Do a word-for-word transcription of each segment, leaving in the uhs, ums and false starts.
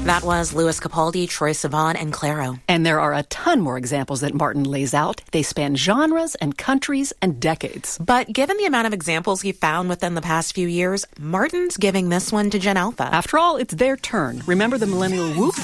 That was Louis Capaldi, Troye Sivan, and Clairo. And there are a ton more examples that Martin lays out. They span genres and countries and decades. But given the amount of examples he found within the past few years, Martin's giving this one to Gen Alpha. After all, it's their turn. Remember the millennial whoop?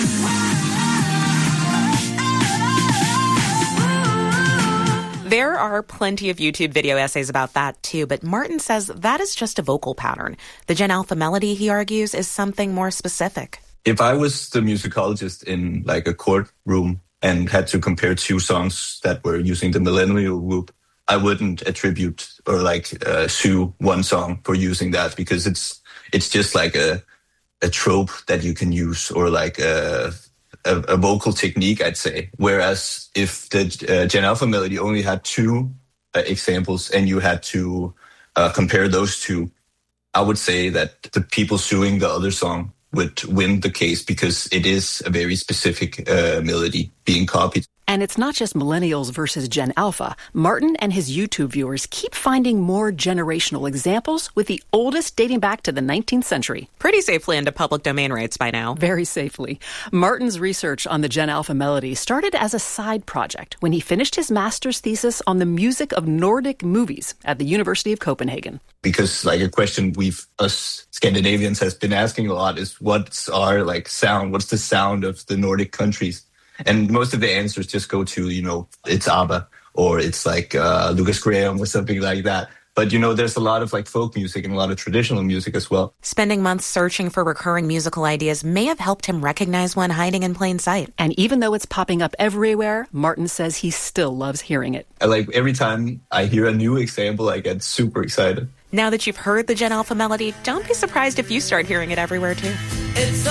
There are plenty of YouTube video essays about that, too, but Martin says that is just a vocal pattern. The Gen Alpha melody, he argues, is something more specific. If I was the musicologist in like a courtroom and had to compare two songs that were using the millennial whoop, I wouldn't attribute or like uh, sue one song for using that because it's it's just like a a trope that you can use or like a A, a vocal technique, I'd say. Whereas if the uh, Gen Alpha melody only had two uh, examples and you had to uh, compare those two, I would say that the people suing the other song would win the case because it is a very specific uh, melody being copied. And it's not just millennials versus Gen Alpha. Martin and his YouTube viewers keep finding more generational examples, with the oldest dating back to the nineteenth century. Pretty safely into public domain rights by now. Very safely. Martin's research on the Gen Alpha melody started as a side project when he finished his master's thesis on the music of Nordic movies at the University of Copenhagen. Because like a question we've, us Scandinavians, has been asking a lot is what's our like sound? What's the sound of the Nordic countries? And most of the answers just go to, you know, it's ABBA or it's like uh, Lucas Graham or something like that. But, you know, there's a lot of like folk music and a lot of traditional music as well. Spending months searching for recurring musical ideas may have helped him recognize one hiding in plain sight. And even though it's popping up everywhere, Martin says he still loves hearing it. I, like every time I hear a new example, I get super excited. Now that you've heard the Gen Alpha melody, don't be surprised if you start hearing it everywhere too. It's